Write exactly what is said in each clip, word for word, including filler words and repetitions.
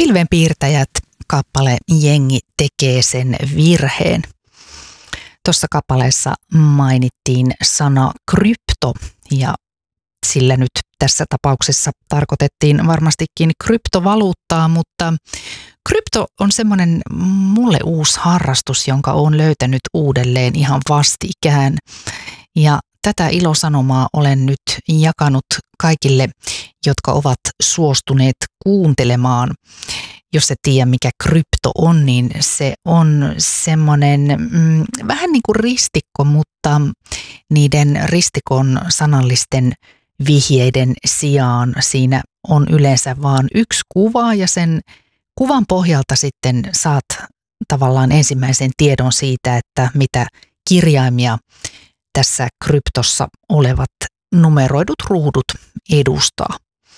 Pilvenpiirtäjät kappale Jengi tekee sen virheen. Tuossa kappaleessa mainittiin sana krypto ja sillä nyt tässä tapauksessa tarkoitettiin varmastikin kryptovaluuttaa, mutta krypto on semmoinen mulle uusi harrastus, jonka olen löytänyt uudelleen ihan vastikään. Ja tätä ilosanomaa olen nyt jakanut kaikille, jotka ovat suostuneet kuuntelemaan. Jos et tiedä, mikä krypto on, niin se on semmoinen mm, vähän niin kuin ristikko, mutta niiden ristikon sanallisten vihjeiden sijaan siinä on yleensä vaan yksi kuva ja sen kuvan pohjalta sitten saat tavallaan ensimmäisen tiedon siitä, että mitä kirjaimia tässä kryptossa olevat numeroidut ruudut edustaa.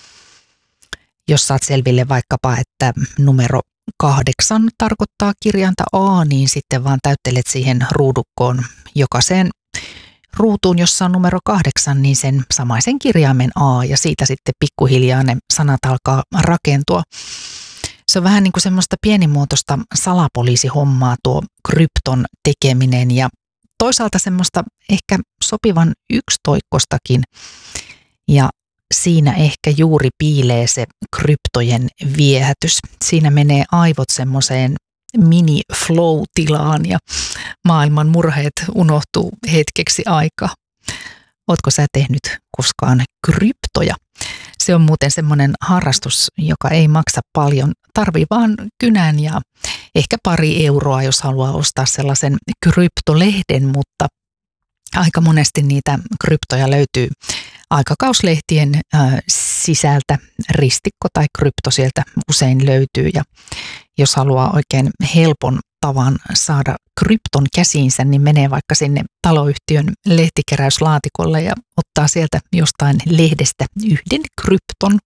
Jos saat selville vaikkapa, että numero kahdeksan tarkoittaa kirjainta A, niin sitten vaan täyttelet siihen ruudukkoon jokaiseen ruutuun, jossa on numero kahdeksan, niin sen samaisen kirjaimen A ja siitä sitten pikkuhiljaa ne sanat alkaa rakentua. Se on vähän niin kuin semmoista pienimuotoista salapoliisihommaa tuo krypton tekeminen ja toisaalta semmoista ehkä sopivan yksitoikkostakin ja siinä ehkä juuri piilee se kryptojen viehätys. Siinä menee aivot semmoiseen mini-flow-tilaan ja maailman murheet unohtuu hetkeksi aikaa. Ootko sä tehnyt koskaan kryptoja? Se on muuten semmoinen harrastus, joka ei maksa paljon. Tarvii vaan kynän ja ehkä pari euroa, jos haluaa ostaa sellaisen kryptolehden, mutta aika monesti niitä kryptoja löytyy aikakauslehtien äh, sisältä. Ristikko tai krypto sieltä usein löytyy ja jos haluaa oikein helpon tavan saada krypton käsiinsä, niin menee vaikka sinne taloyhtiön lehtikeräyslaatikolle ja ottaa sieltä jostain lehdestä yhden krypton.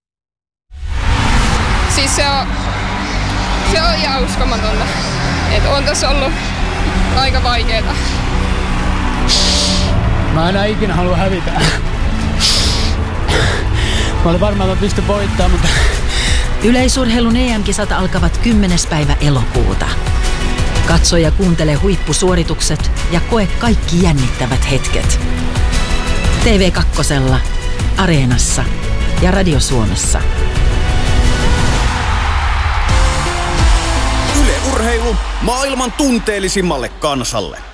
Siis se on, se on ihan uskomatonta. Että on tässä ollut aika vaikeeta. Mä enää ikinä halua hävitä. Mä olin varmaan, että mä pystyn voittamaan, mutta... Yleisurheilun E M-kisat alkavat kymmenes päivä elokuuta. Katso ja kuuntele huippusuoritukset ja koe kaikki jännittävät hetket. T V kaksi, Areenassa ja Radio Suomessa. Yle Urheilu maailman tunteellisimmalle kansalle.